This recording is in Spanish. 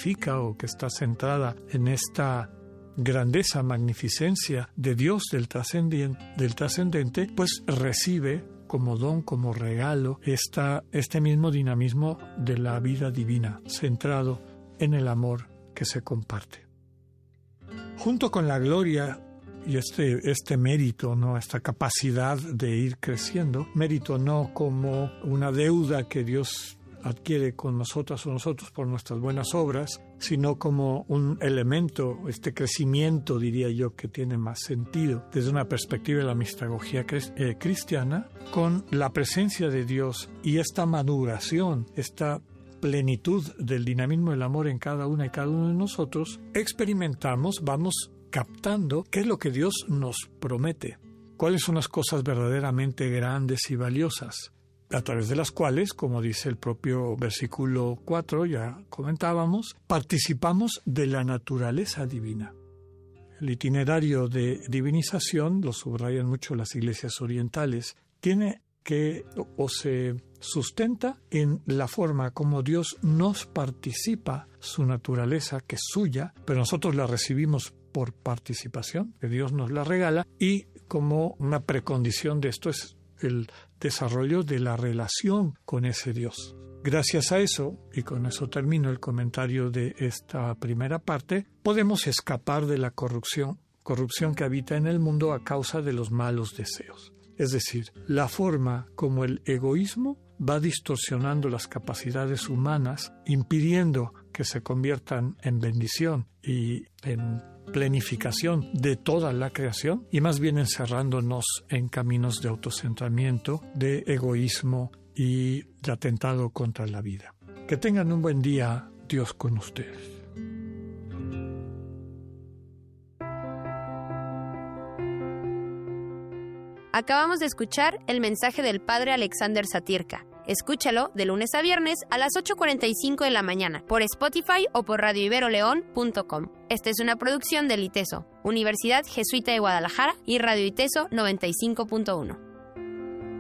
magnifica o que está centrada en esta grandeza, magnificencia de Dios, del trascendente, pues recibe como don, como regalo, este mismo dinamismo de la vida divina, centrado en el amor que se comparte. Junto con la gloria y este mérito, ¿no?, esta capacidad de ir creciendo, mérito no como una deuda que Dios adquiere con nosotras o nosotros por nuestras buenas obras, sino como un elemento, este crecimiento, diría yo, que tiene más sentido desde una perspectiva de la mistagogía cristiana, con la presencia de Dios y esta maduración, esta plenitud del dinamismo del amor en cada una y cada uno de nosotros, experimentamos, vamos captando qué es lo que Dios nos promete, cuáles son las cosas verdaderamente grandes y valiosas, a través de las cuales, como dice el propio versículo 4, ya comentábamos, participamos de la naturaleza divina. El itinerario de divinización, lo subrayan mucho las iglesias orientales, tiene que o se sustenta en la forma como Dios nos participa su naturaleza, que es suya, pero nosotros la recibimos por participación, que Dios nos la regala, y como una precondición de esto es el desarrollo de la relación con ese Dios. Gracias a eso, y con eso termino el comentario de esta primera parte, podemos escapar de la corrupción que habita en el mundo a causa de los malos deseos. Es decir, la forma como el egoísmo va distorsionando las capacidades humanas, impidiendo que se conviertan en bendición y en planificación de toda la creación, y más bien encerrándonos en caminos de autocentramiento, de egoísmo y de atentado contra la vida. Que tengan un buen día, Dios con ustedes. Acabamos de escuchar el mensaje del Padre Alexander Satirka. Escúchalo de lunes a viernes a las 8:45 de la mañana por Spotify o por radioiberoleón.com. Esta es una producción del ITESO, Universidad Jesuita de Guadalajara, y Radio ITESO 95.1.